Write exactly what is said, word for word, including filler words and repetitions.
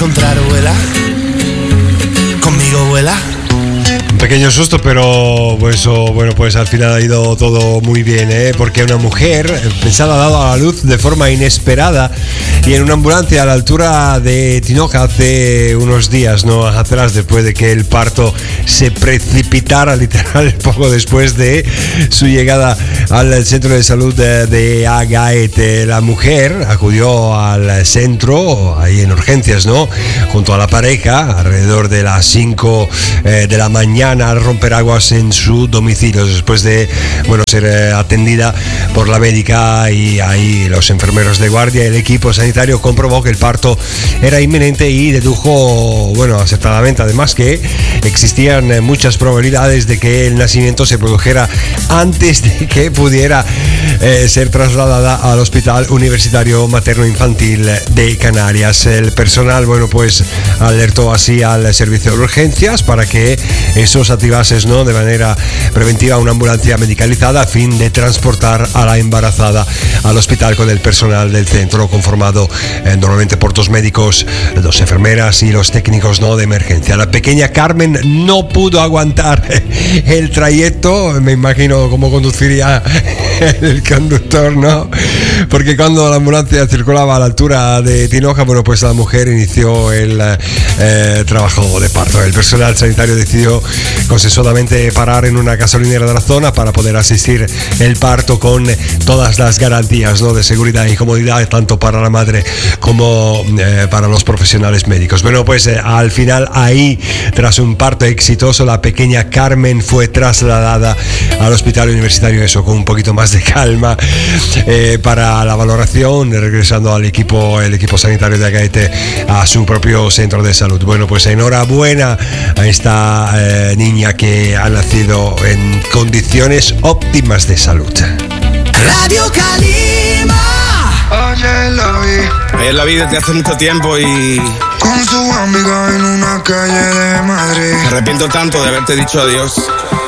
encontrar, vuela. Conmigo vuela. Un pequeño susto, pero pues, oh, bueno, pues al final ha ido todo muy bien, ¿eh? Porque una mujer pensada ha dado a la luz de forma inesperada y en una ambulancia a la altura de Tinoca hace unos días, ¿no? Atrás, después de que el parto se precipitara literal poco después de su llegada al centro de salud de, de Agaete. La mujer acudió al centro, ahí en urgencias, ¿no? Junto a la pareja, alrededor de las cinco eh, de la mañana, al romper aguas en su domicilio después de, bueno, ser eh, atendida por la médica y ahí los enfermeros de guardia. El equipo sanitario comprobó que el parto era inminente y dedujo, bueno, acertadamente además, que existían eh, muchas probabilidades de que el nacimiento se produjera antes de que pudiera eh, ser trasladada al Hospital Universitario Materno-Infantil de Canarias. El personal, bueno, pues alertó así al servicio de urgencias para que esos activases, ¿no?, de manera preventiva una ambulancia medicalizada a fin de transportar a la embarazada al hospital con el personal del centro, conformado eh, normalmente por dos médicos, dos enfermeras y los técnicos, ¿no?, de emergencia. La pequeña Carmen no pudo aguantar el trayecto, me imagino cómo conduciría el conductor, ¿no? Porque cuando la ambulancia circulaba a la altura de Tinoca, bueno, pues la mujer inició el eh, trabajo de parto. El personal sanitario decidió consensuadamente parar en una gasolinera de la zona para poder asistir el parto con todas las garantías, ¿no?, de seguridad y comodidad, tanto para la madre como eh, para los profesionales médicos. Bueno, pues eh, al final ahí, tras un parto exitoso, la pequeña Carmen fue trasladada al hospital universitario, eso, con un poquito más de calma, eh, para la valoración, regresando al equipo, el equipo sanitario de Agaete a su propio centro de salud. Bueno, pues enhorabuena a esta eh, niña que ha nacido en condiciones óptimas de salud. Radio Calima. Oye, la vi. Ayer la vi desde hace mucho tiempo y con su amiga en una calle de Madrid. me arrepiento tanto de haberte dicho adiós.